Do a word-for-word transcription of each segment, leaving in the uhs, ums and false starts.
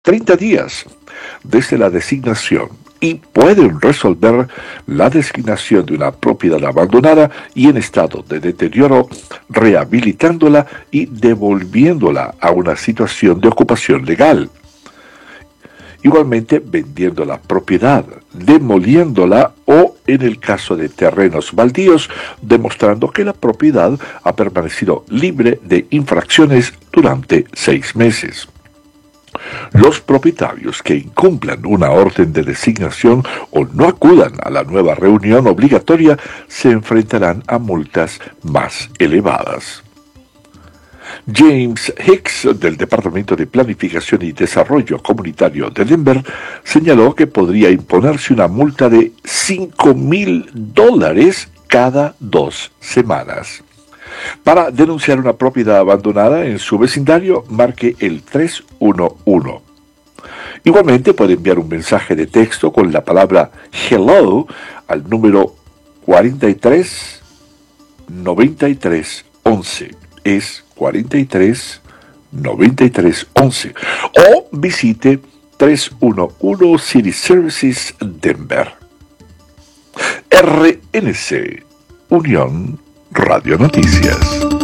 treinta días desde la designación y pueden resolver la designación de una propiedad abandonada y en estado de deterioro, rehabilitándola y devolviéndola a una situación de ocupación legal. Igualmente vendiendo la propiedad, demoliéndola o, en el caso de terrenos baldíos, demostrando que la propiedad ha permanecido libre de infracciones durante seis meses. Los propietarios que incumplan una orden de designación o no acudan a la nueva reunión obligatoria se enfrentarán a multas más elevadas. James Hicks, del Departamento de Planificación y Desarrollo Comunitario de Denver, señaló que podría imponerse una multa de cinco mil dólares cada dos semanas. Para denunciar una propiedad abandonada en su vecindario, marque el tres uno uno. Igualmente puede enviar un mensaje de texto con la palabra hello al número cuarenta y tres noventa y tres once. Es cuarenta y tres noventa y tres once. O visite trescientos once City Services Denver. R N C, Unión Radio Noticias.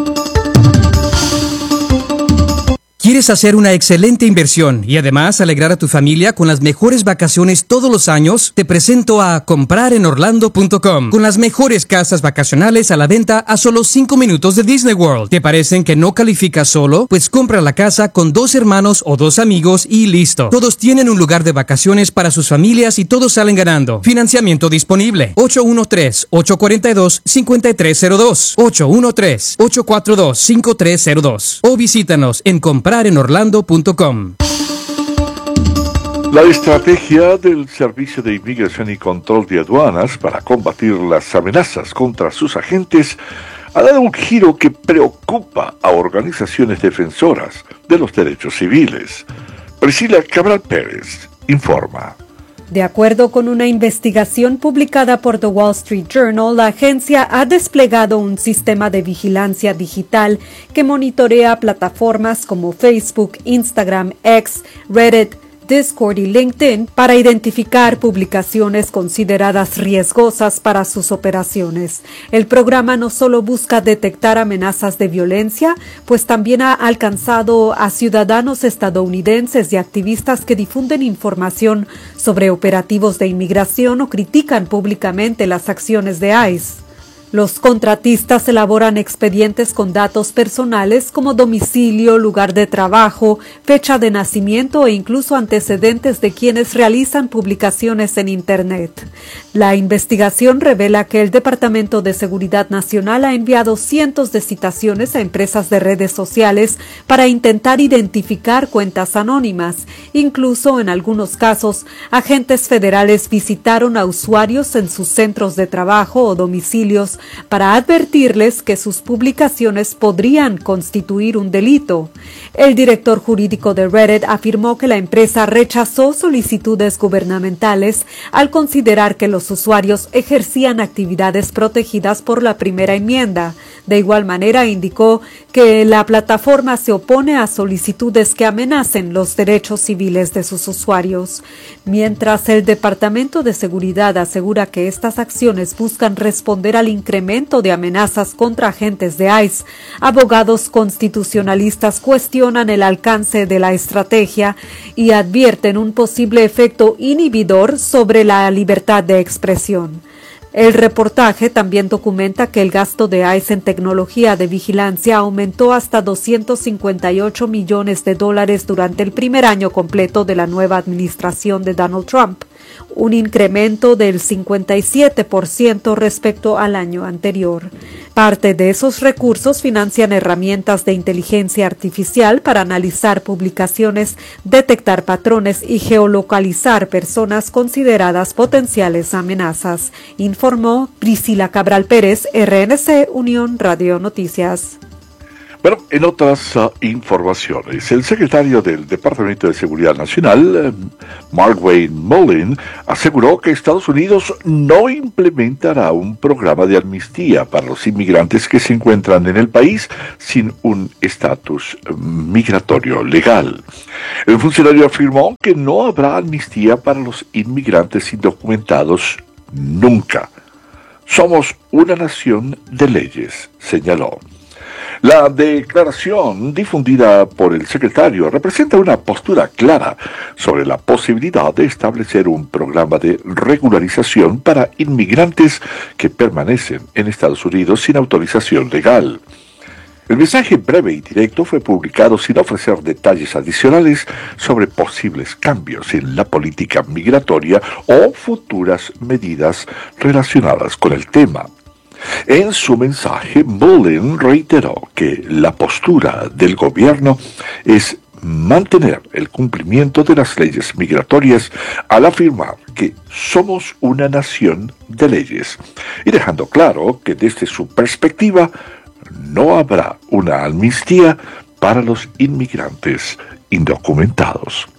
¿Quieres hacer una excelente inversión y además alegrar a tu familia con las mejores vacaciones todos los años? Te presento a comprar en orlando punto com, con las mejores casas vacacionales a la venta a solo cinco minutos de Disney World. ¿Te parecen que no calificas solo? Pues compra la casa con dos hermanos o dos amigos y listo. Todos tienen un lugar de vacaciones para sus familias y todos salen ganando. Financiamiento disponible. ocho uno tres, ocho cuatro dos, cinco tres cero dos. ocho uno tres, ocho cuatro dos, cinco tres cero dos. O visítanos en comprar en orlando punto com. La estrategia del Servicio de Inmigración y Control de Aduanas para combatir las amenazas contra sus agentes ha dado un giro que preocupa a organizaciones defensoras de los derechos civiles. Priscila Cabral Pérez informa. De acuerdo con una investigación publicada por The Wall Street Journal, la agencia ha desplegado un sistema de vigilancia digital que monitorea plataformas como Facebook, Instagram, X, Reddit, Discord y LinkedIn para identificar publicaciones consideradas riesgosas para sus operaciones. El programa no solo busca detectar amenazas de violencia, pues también ha alcanzado a ciudadanos estadounidenses y activistas que difunden información sobre operativos de inmigración o critican públicamente las acciones de ICE. Los contratistas elaboran expedientes con datos personales como domicilio, lugar de trabajo, fecha de nacimiento e incluso antecedentes de quienes realizan publicaciones en Internet. La investigación revela que el Departamento de Seguridad Nacional ha enviado cientos de citaciones a empresas de redes sociales para intentar identificar cuentas anónimas. Incluso en algunos casos, agentes federales visitaron a usuarios en sus centros de trabajo o domicilios para advertirles que sus publicaciones podrían constituir un delito. El director jurídico de Reddit afirmó que la empresa rechazó solicitudes gubernamentales al considerar que los usuarios ejercían actividades protegidas por la primera enmienda. De igual manera, indicó que la plataforma se opone a solicitudes que amenacen los derechos civiles de sus usuarios. Mientras el Departamento de Seguridad asegura que estas acciones buscan responder al incremento de amenazas contra agentes de ICE, abogados constitucionalistas cuestionan el alcance de la estrategia y advierten un posible efecto inhibidor sobre la libertad de expresión. El reportaje también documenta que el gasto de ICE en tecnología de vigilancia aumentó hasta doscientos cincuenta y ocho millones de dólares durante el primer año completo de la nueva administración de Donald Trump, un incremento del cincuenta y siete por ciento respecto al año anterior. Parte de esos recursos financian herramientas de inteligencia artificial para analizar publicaciones, detectar patrones y geolocalizar personas consideradas potenciales amenazas, informó Priscila Cabral Pérez, R N C Unión Radio Noticias. Bueno, en otras uh, informaciones, el secretario del Departamento de Seguridad Nacional, Mark Wayne Mullen, aseguró que Estados Unidos no implementará un programa de amnistía para los inmigrantes que se encuentran en el país sin un estatus migratorio legal. El funcionario afirmó que no habrá amnistía para los inmigrantes indocumentados nunca. Somos una nación de leyes, señaló. La declaración difundida por el secretario representa una postura clara sobre la posibilidad de establecer un programa de regularización para inmigrantes que permanecen en Estados Unidos sin autorización legal. El mensaje breve y directo fue publicado sin ofrecer detalles adicionales sobre posibles cambios en la política migratoria o futuras medidas relacionadas con el tema. En su mensaje, Mullen reiteró que la postura del gobierno es mantener el cumplimiento de las leyes migratorias al afirmar que somos una nación de leyes y dejando claro que desde su perspectiva no habrá una amnistía para los inmigrantes indocumentados.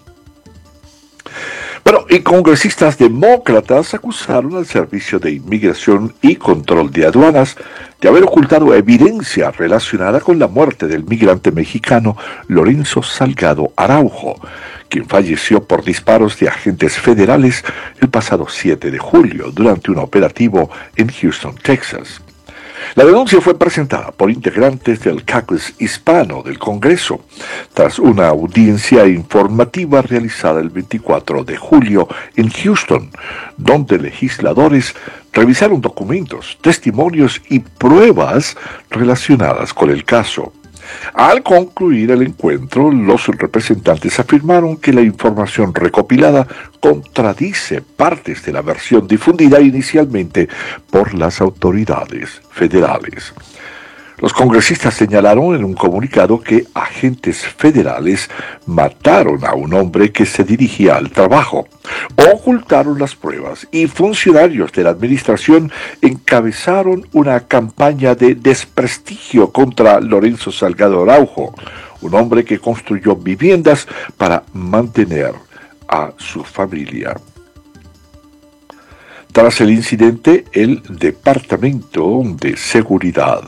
Bueno, y congresistas demócratas acusaron al Servicio de Inmigración y Control de Aduanas de haber ocultado evidencia relacionada con la muerte del migrante mexicano Lorenzo Salgado Araujo, quien falleció por disparos de agentes federales el pasado siete de julio durante un operativo en Houston, Texas. La denuncia fue presentada por integrantes del caucus hispano del Congreso, tras una audiencia informativa realizada el veinticuatro de julio en Houston, donde legisladores revisaron documentos, testimonios y pruebas relacionadas con el caso. Al concluir el encuentro, los representantes afirmaron que la información recopilada contradice partes de la versión difundida inicialmente por las autoridades federales. Los congresistas señalaron en un comunicado que agentes federales mataron a un hombre que se dirigía al trabajo, ocultaron las pruebas y funcionarios de la administración encabezaron una campaña de desprestigio contra Lorenzo Salgado Araujo, un hombre que construyó viviendas para mantener a su familia. Tras el incidente, el Departamento de Seguridad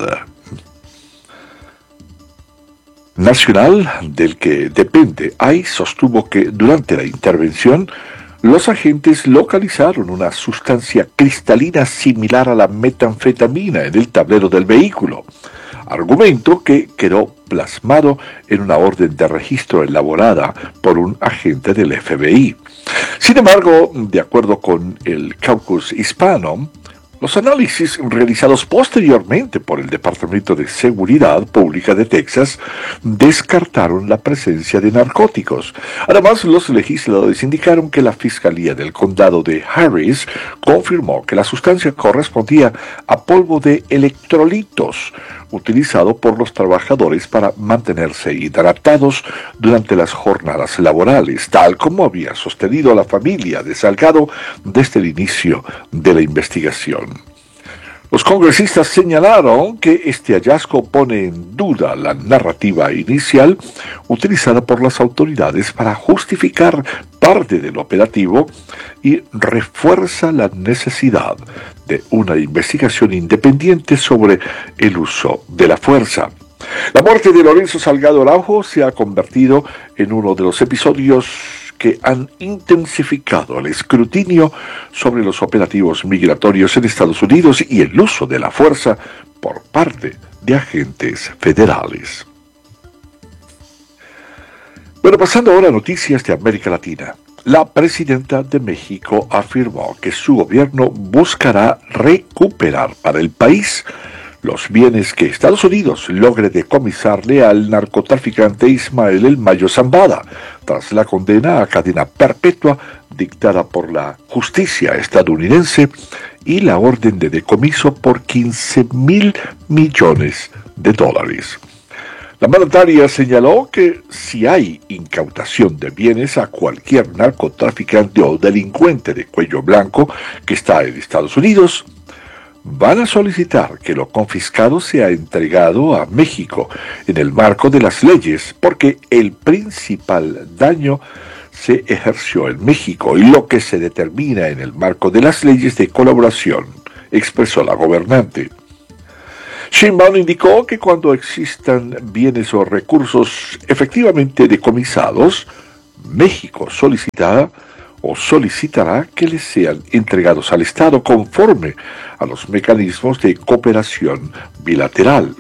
Nacional, del que depende I C E, sostuvo que durante la intervención los agentes localizaron una sustancia cristalina similar a la metanfetamina en el tablero del vehículo, argumento que quedó plasmado en una orden de registro elaborada por un agente del F B I. Sin embargo, de acuerdo con el caucus hispano, los análisis realizados posteriormente por el Departamento de Seguridad Pública de Texas descartaron la presencia de narcóticos. Además, los legisladores indicaron que la Fiscalía del Condado de Harris confirmó que la sustancia correspondía a polvo de electrolitos, utilizado por los trabajadores para mantenerse hidratados durante las jornadas laborales, tal como había sostenido la familia de Salgado desde el inicio de la investigación. Los congresistas señalaron que este hallazgo pone en duda la narrativa inicial utilizada por las autoridades para justificar parte del operativo y refuerza la necesidad de una investigación independiente sobre el uso de la fuerza. La muerte de Lorenzo Salgado Araujo se ha convertido en uno de los episodios que han intensificado el escrutinio sobre los operativos migratorios en Estados Unidos y el uso de la fuerza por parte de agentes federales. Bueno, pasando ahora a noticias de América Latina. La presidenta de México afirmó que su gobierno buscará recuperar para el país los bienes que Estados Unidos logre decomisarle al narcotraficante Ismael El Mayo Zambada, tras la condena a cadena perpetua dictada por la justicia estadounidense y la orden de decomiso por quince mil millones de dólares. La mandataria señaló que si hay incautación de bienes a cualquier narcotraficante o delincuente de cuello blanco que está en Estados Unidos, van a solicitar que lo confiscado sea entregado a México en el marco de las leyes, porque el principal daño se ejerció en México y lo que se determina en el marco de las leyes de colaboración, expresó la gobernante. Sheinbaum indicó que cuando existan bienes o recursos efectivamente decomisados, México solicitará o solicitará que les sean entregados al Estado conforme a los mecanismos de cooperación bilateral.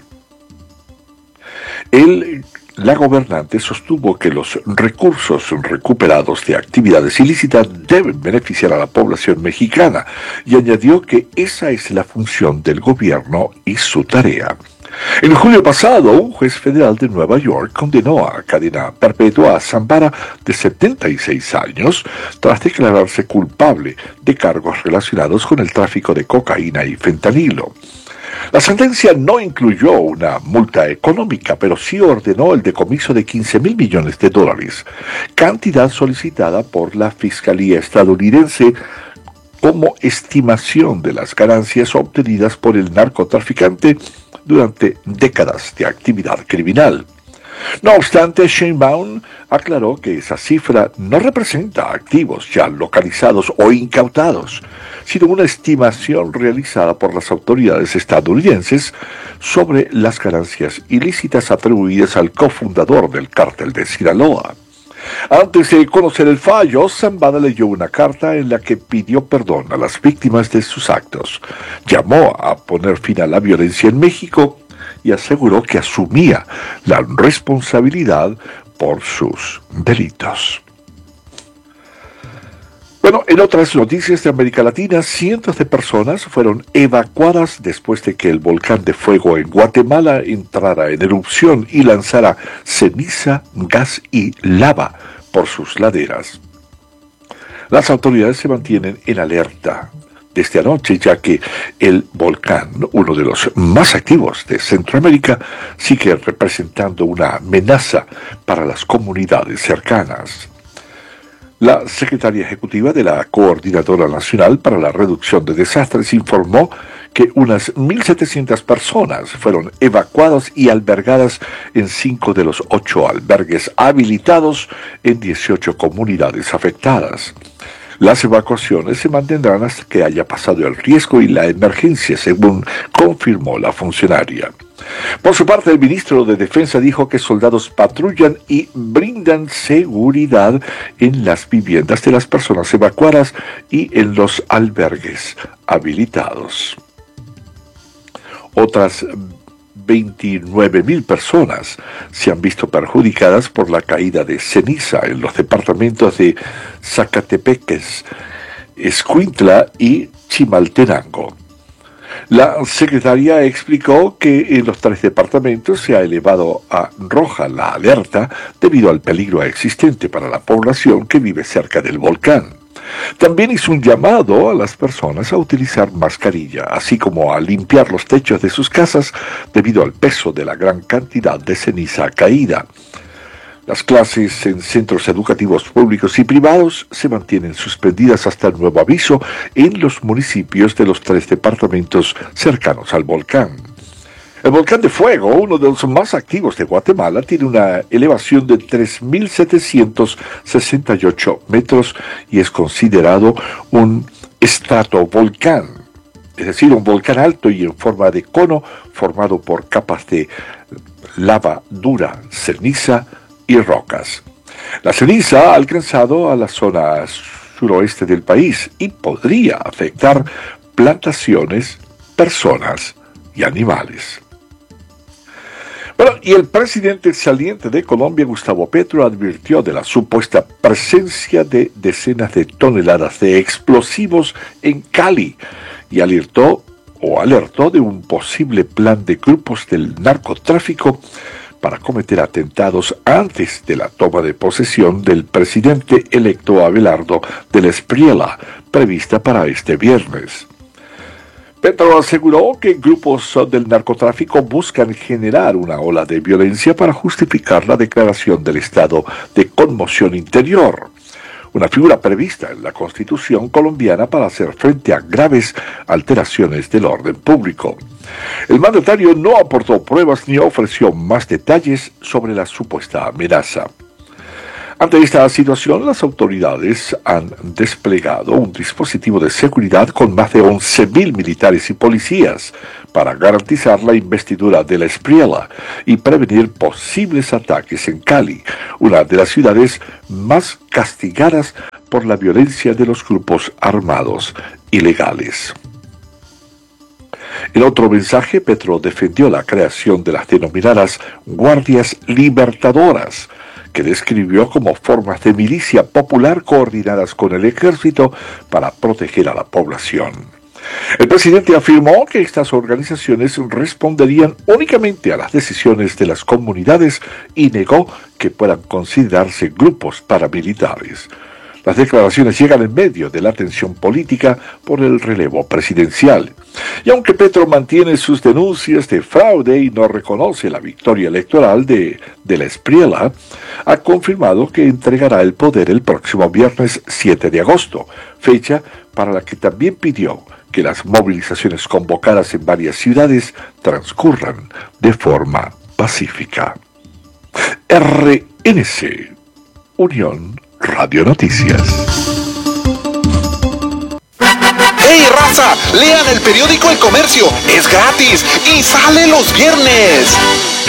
El La gobernante sostuvo que los recursos recuperados de actividades ilícitas deben beneficiar a la población mexicana y añadió que esa es la función del gobierno y su tarea. En julio pasado, un juez federal de Nueva York condenó a cadena perpetua a Zambara, de setenta y seis años, tras declararse culpable de cargos relacionados con el tráfico de cocaína y fentanilo. La sentencia no incluyó una multa económica, pero sí ordenó el decomiso de quince mil millones de dólares, cantidad solicitada por la Fiscalía estadounidense como estimación de las ganancias obtenidas por el narcotraficante durante décadas de actividad criminal. No obstante, Sheinbaum aclaró que esa cifra no representa activos ya localizados o incautados, sino una estimación realizada por las autoridades estadounidenses sobre las ganancias ilícitas atribuidas al cofundador del cártel de Sinaloa. Antes de conocer el fallo, Zambada leyó una carta en la que pidió perdón a las víctimas de sus actos, llamó a poner fin a la violencia en México y aseguró que asumía la responsabilidad por sus delitos. Bueno, en otras noticias de América Latina, cientos de personas fueron evacuadas después de que el volcán de fuego en Guatemala entrara en erupción y lanzara ceniza, gas y lava por sus laderas. Las autoridades se mantienen en alerta desde anoche, ya que el volcán, uno de los más activos de Centroamérica, sigue representando una amenaza para las comunidades cercanas. La secretaria ejecutiva de la Coordinadora Nacional para la Reducción de Desastres informó que unas mil setecientas personas fueron evacuadas y albergadas en cinco de los ocho albergues habilitados en dieciocho comunidades afectadas. Las evacuaciones se mantendrán hasta que haya pasado el riesgo y la emergencia, según confirmó la funcionaria. Por su parte, el ministro de Defensa dijo que soldados patrullan y brindan seguridad en las viviendas de las personas evacuadas y en los albergues habilitados. Otras veintinueve mil personas se han visto perjudicadas por la caída de ceniza en los departamentos de Zacatepeques, Escuintla y Chimaltenango. La secretaria explicó que en los tres departamentos se ha elevado a roja la alerta debido al peligro existente para la población que vive cerca del volcán. También hizo un llamado a las personas a utilizar mascarilla, así como a limpiar los techos de sus casas debido al peso de la gran cantidad de ceniza caída. Las clases en centros educativos públicos y privados se mantienen suspendidas hasta nuevo aviso en los municipios de los tres departamentos cercanos al volcán. El volcán de fuego, uno de los más activos de Guatemala, tiene una elevación de tres mil setecientos sesenta y ocho metros y es considerado un estratovolcán, es decir, un volcán alto y en forma de cono formado por capas de lava dura, ceniza y rocas. La ceniza ha alcanzado a la zona suroeste del país y podría afectar plantaciones, personas y animales. Bueno, y el presidente saliente de Colombia, Gustavo Petro, advirtió de la supuesta presencia de decenas de toneladas de explosivos en Cali y alertó o alertó de un posible plan de grupos del narcotráfico para cometer atentados antes de la toma de posesión del presidente electo Abelardo del Espriella, prevista para este viernes. Petro aseguró que grupos del narcotráfico buscan generar una ola de violencia para justificar la declaración del estado de conmoción interior. una figura prevista en la Constitución colombiana para hacer frente a graves alteraciones del orden público. El mandatario no aportó pruebas ni ofreció más detalles sobre la supuesta amenaza. Ante esta situación, las autoridades han desplegado un dispositivo de seguridad con más de once mil militares y policías para garantizar la investidura de la Espriella y prevenir posibles ataques en Cali, una de las ciudades más castigadas por la violencia de los grupos armados ilegales. En otro mensaje, Petro defendió la creación de las denominadas Guardias Libertadoras, que describió como formas de milicia popular coordinadas con el ejército para proteger a la población. El presidente afirmó que estas organizaciones responderían únicamente a las decisiones de las comunidades y negó que puedan considerarse grupos paramilitares. Las declaraciones llegan en medio de la tensión política por el relevo presidencial. Y aunque Petro mantiene sus denuncias de fraude y no reconoce la victoria electoral de, de la Espriella, ha confirmado que entregará el poder el próximo viernes siete de agosto, fecha para la que también pidió que las movilizaciones convocadas en varias ciudades transcurran de forma pacífica. R N C, Unión Radio Noticias. ¡Hey, raza! Lean el periódico El Comercio, es gratis y sale los viernes.